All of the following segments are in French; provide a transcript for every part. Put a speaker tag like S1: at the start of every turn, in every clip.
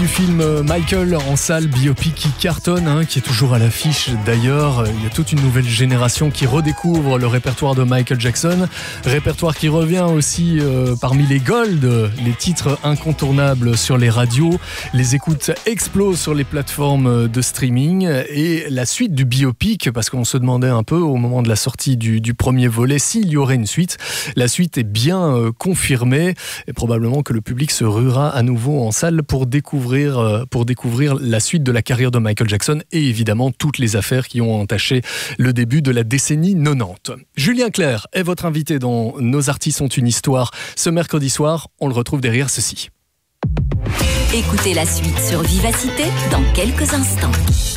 S1: du film Michael en salle, biopic qui cartonne, qui est toujours à l'affiche d'ailleurs. Il y a toute une nouvelle génération qui redécouvre le répertoire de Michael Jackson. Répertoire qui revient aussi parmi les gold, les titres incontournables sur les radios. Les écoutes explosent sur les plateformes de streaming. Et la suite du biopic, parce qu'on se demandait un peu au moment de la sortie du premier volet s'il y aurait une suite. La suite est bien confirmée et probablement que le public se ruera à nouveau en salle pour découvrir la suite de la carrière de Michael Jackson et évidemment toutes les affaires qui ont entaché le début de la décennie 90. Julien Clerc est votre invité dans Nos artistes ont une histoire. Ce mercredi soir, on le retrouve derrière ceci.
S2: Écoutez la suite sur Vivacité dans quelques instants.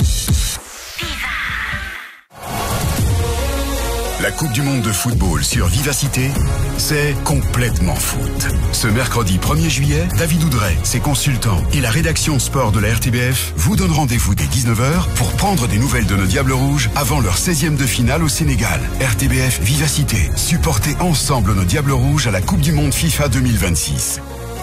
S3: La Coupe du Monde de football sur Vivacité, c'est complètement foot. Ce mercredi 1er juillet, David Oudret, ses consultants et la rédaction sport de la RTBF vous donnent rendez-vous dès 19h pour prendre des nouvelles de nos Diables Rouges avant leur 16e de finale au Sénégal. RTBF Vivacité, supportez ensemble nos Diables Rouges à la Coupe du Monde FIFA 2026.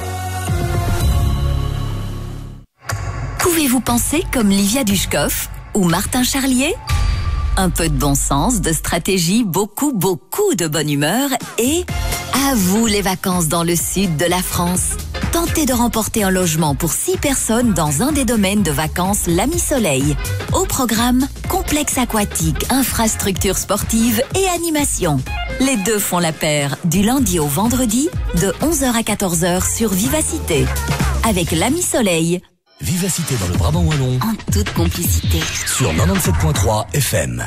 S2: Pouvez-vous penser comme Livia Dushkov ou Martin Charlier ? Un peu de bon sens, de stratégie, beaucoup de bonne humeur et à vous les vacances dans le sud de la France. Tentez de remporter un logement pour 6 personnes dans un des domaines de vacances L'Ami Soleil. Au programme, complexe aquatique, infrastructures sportives et animation. Les deux font la paire du lundi au vendredi de 11h à 14h sur Vivacité. Avec L'Ami Soleil.
S4: Vivacité dans le Brabant wallon.
S2: En toute complicité.
S4: Sur 97.3 FM.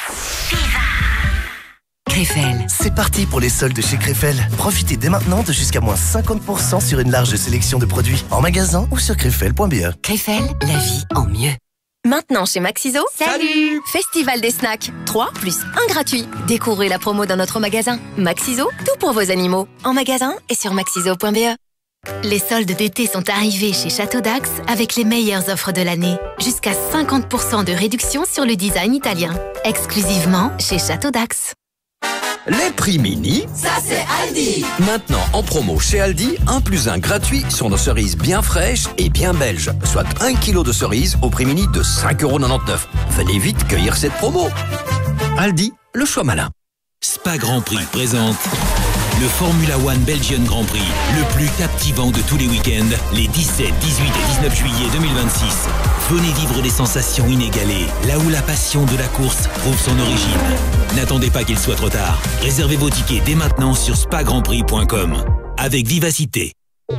S2: Krefel.
S4: C'est parti pour les soldes chez Krefel. Profitez dès maintenant de jusqu'à moins 50% sur une large sélection de produits. En magasin ou sur krefel.be.
S2: Krefel, la vie en mieux.
S5: Maintenant chez Maxiso, salut! Festival des snacks, 3 plus 1 gratuit. Découvrez la promo dans notre magasin. Maxiso, tout pour vos animaux. En magasin et sur maxiso.be.
S6: Les soldes d'été sont arrivés chez Château d'Axe avec les meilleures offres de l'année. Jusqu'à 50% de réduction sur le design italien. Exclusivement chez Château d'Axe.
S7: Les prix mini,
S8: ça c'est Aldi.
S7: Maintenant en promo chez Aldi, 1 plus 1 gratuit sur nos cerises bien fraîches et bien belges. Soit 1 kg de cerises au prix mini de 5,99 €. Venez vite cueillir cette promo. Aldi, le choix malin.
S9: Spa Grand Prix présente le Formula One Belgian Grand Prix, le plus captivant de tous les week-ends, les 17, 18 et 19 juillet 2026. Venez vivre des sensations inégalées, là où la passion de la course trouve son origine. N'attendez pas qu'il soit trop tard. Réservez vos tickets dès maintenant sur spagrandprix.com. Avec Vivacité.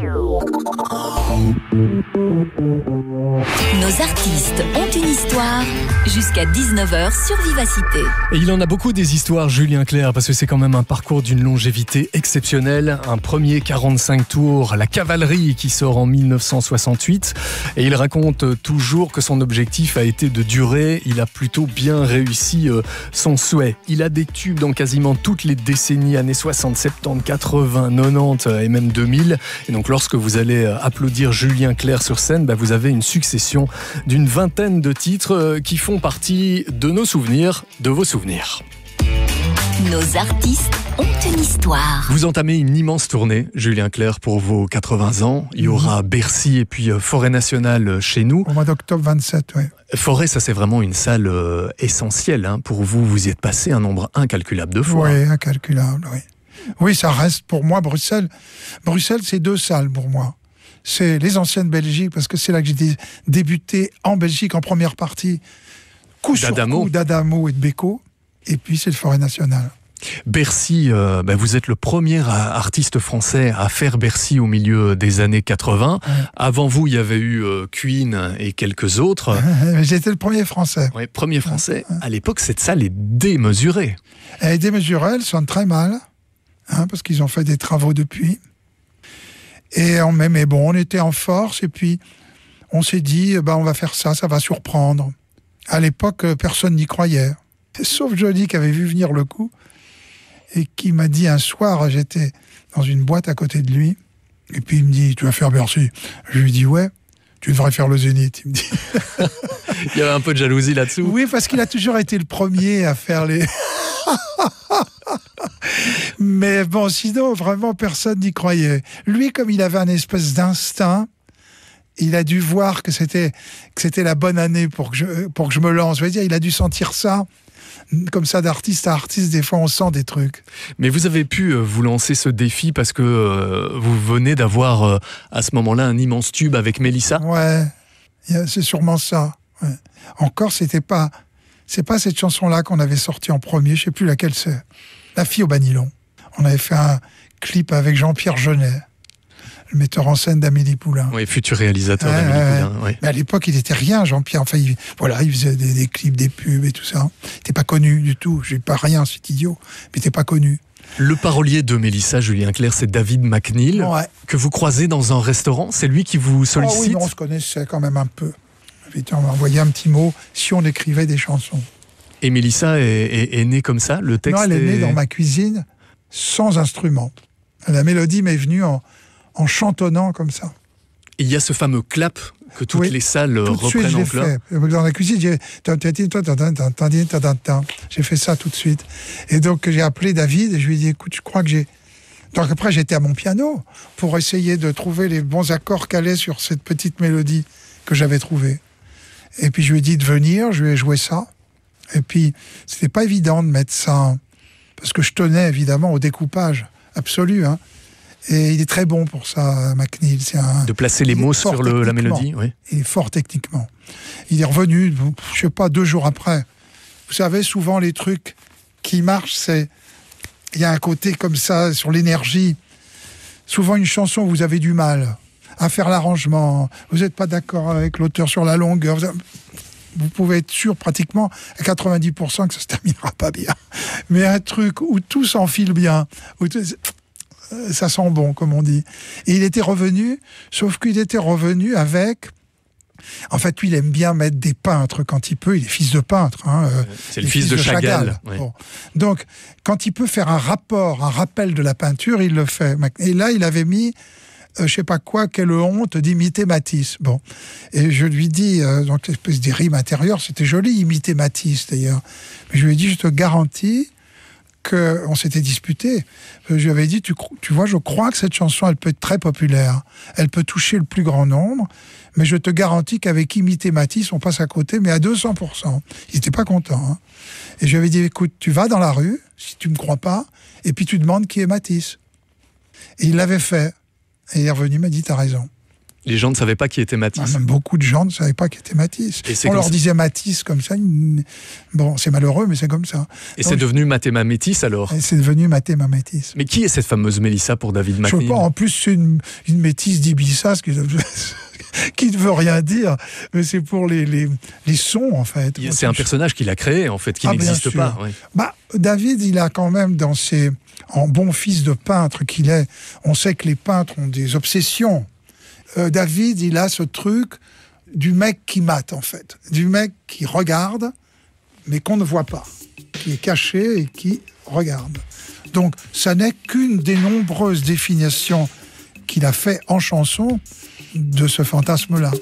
S2: Nos artistes ont une histoire jusqu'à 19h sur Vivacité.
S1: Et il en a beaucoup des histoires, Julien Clerc, parce que c'est quand même un parcours d'une longévité exceptionnelle. Un premier 45 tours, la cavalerie qui sort en 1968. Et il raconte toujours que son objectif a été de durer. Il a plutôt bien réussi son souhait. Il a des tubes dans quasiment toutes les décennies, années 60, 70, 80, 90 et même 2000. Et donc lorsque vous allez applaudir Julien Clerc sur scène, vous avez une succession d'une vingtaine de titres qui font partie de nos souvenirs, de vos souvenirs.
S2: Nos artistes ont une histoire.
S1: Vous entamez une immense tournée, Julien Clerc, pour vos 80 ans. Il y aura Bercy et puis Forêt Nationale chez nous.
S10: Au mois d'octobre 27, oui.
S1: Forêt, ça c'est vraiment une salle essentielle. Pour vous, vous y êtes passé un nombre incalculable de fois.
S10: Oui, incalculable, oui. Oui, ça reste pour moi Bruxelles. Bruxelles, c'est 2 salles pour moi. C'est les anciennes Belgiques, parce que c'est là que j'ai débuté en Belgique en première partie. Coup sur coup d'Adamo et de Beko. Et puis c'est le Forêt Nationale.
S1: Bercy, vous êtes le premier artiste français à faire Bercy au milieu des années 80. Ouais. Avant vous, il y avait eu Queen et quelques autres.
S10: J'étais le premier français.
S1: Oui, premier français. À l'époque, cette salle est démesurée.
S10: Elle est démesurée, elle sonne très mal, parce qu'ils ont fait des travaux depuis. Mais bon, on était en force et puis on s'est dit, on va faire ça, ça va surprendre. À l'époque, personne n'y croyait. Sauf Johnny qui avait vu venir le coup et qui m'a dit un soir, j'étais dans une boîte à côté de lui, et puis il me dit, tu vas faire Bercy? Je lui dis, ouais, tu devrais faire le Zénith, il me dit.
S1: Il y avait un peu de jalousie là-dessous.
S10: Oui, parce qu'il a toujours été le premier à faire les... Mais bon, sinon, vraiment, personne n'y croyait. Lui, comme il avait un espèce d'instinct, il a dû voir que c'était la bonne année pour que je me lance. Je veux dire, il a dû sentir ça. Comme ça, d'artiste à artiste, des fois, on sent des trucs.
S1: Mais vous avez pu vous lancer ce défi parce que vous venez d'avoir, à ce moment-là, un immense tube avec Mélissa.
S10: Ouais, c'est sûrement ça. Ouais. Encore, c'est pas cette chanson-là qu'on avait sortie en premier, je sais plus laquelle c'est. La fille au Banilon. On avait fait un clip avec Jean-Pierre Jeunet, le metteur en scène d'Amélie Poulain.
S1: Oui, futur réalisateur d'Amélie Poulain. Ouais.
S10: Mais à l'époque, il n'était rien, Jean-Pierre. Enfin, il faisait des clips, des pubs et tout ça. Il n'était pas connu du tout. Je n'ai pas rien, cet idiot. Mais il n'était pas connu.
S1: Le parolier de Mélissa, Julien Clerc, c'est David McNeil, que vous croisez dans un restaurant. C'est lui qui vous sollicite.
S10: Oh oui, on se connaissait quand même un peu. On m'a envoyé un petit mot si on écrivait des chansons.
S1: Et Mélissa est née comme ça, le texte?
S10: Non, elle est née dans ma cuisine, sans instrument. La mélodie m'est venue en chantonnant comme ça.
S1: Et il y a ce fameux clap que toutes les salles reprennent en clap.
S10: Dans la cuisine, j'ai fait ça tout de suite. Et donc j'ai appelé David et je lui ai dit, écoute, je crois que j'ai... Donc après j'étais à mon piano pour essayer de trouver les bons accords calés sur cette petite mélodie que j'avais trouvée. Et puis je lui ai dit de venir, je lui ai joué ça. Et puis c'était pas évident de mettre ça, parce que je tenais évidemment au découpage absolu, hein. Et il est très bon pour ça, McNeil.
S1: De placer les mots sur la mélodie, oui.
S10: Il est fort techniquement. Il est revenu, je sais pas, 2 jours après. Vous savez, souvent les trucs qui marchent, il y a un côté comme ça sur l'énergie. Souvent une chanson, vous avez du mal à faire l'arrangement. Vous n'êtes pas d'accord avec l'auteur sur la longueur. Vous pouvez être sûr pratiquement à 90% que ça se terminera pas bien. Mais un truc où tout s'enfile bien, où ça sent bon, comme on dit. Et il était revenu, sauf qu'il était revenu avec... En fait, lui, il aime bien mettre des peintres quand il peut. Il est fils de peintre. Hein,
S1: c'est le fils de Chagall. Ouais.
S10: Bon. Donc, quand il peut faire un rappel de la peinture, il le fait. Et là, il avait mis... je sais pas quoi, quelle honte d'imiter Matisse. Bon. Et je lui dis, donc l'espèce des rimes intérieures, c'était joli, imiter Matisse d'ailleurs. Mais je lui ai dit, je te garantis qu'on s'était disputé. Je lui avais dit, tu vois, je crois que cette chanson, elle peut être très populaire. Elle peut toucher le plus grand nombre, mais je te garantis qu'avec imiter Matisse, on passe à côté, mais à 200%. Il n'était pas content. Hein. Et je lui avais dit, écoute, tu vas dans la rue, si tu me crois pas, et puis tu demandes qui est Matisse. Et il l'avait fait. Et il est revenu, il m'a dit, t'as raison.
S1: Les gens ne savaient pas qui était Matisse.
S10: Même beaucoup de gens ne savaient pas qui était Matisse. On leur disait Matisse comme ça. Bon, c'est malheureux, mais c'est comme ça.
S1: Et donc, c'est devenu Mathéma Métis alors?
S10: Et c'est devenu Mathéma Métis.
S1: Mais qui est cette fameuse Mélissa pour David McNeil?
S10: Je sais pas, en plus c'est une métisse d'Ibiza, qui ne veut rien dire, mais c'est pour les sons en fait.
S1: C'est un personnage qu'il a créé en fait, qui n'existe pas. Oui.
S10: Bah, David, il a quand même en bon fils de peintre qu'il est, on sait que les peintres ont des obsessions. David, il a ce truc du mec qui mate, en fait. Du mec qui regarde, mais qu'on ne voit pas. Qui est caché et qui regarde. Donc, ça n'est qu'une des nombreuses définitions qu'il a fait en chanson de ce fantasme-là.